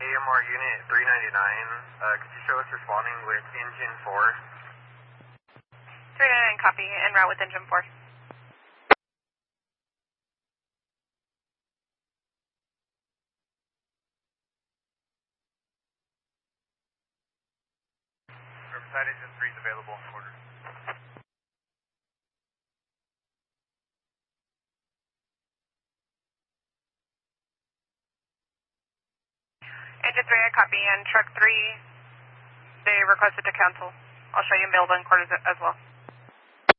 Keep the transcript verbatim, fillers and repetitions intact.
A M R Unit three ninety-nine, uh, could you show us responding with Engine four? three ninety-nine, copy, en route with Engine four. Riverside Engine three is available in quarter. Engine three, I copy, and truck three, they requested to cancel. I'll show you in Build on quarters as well.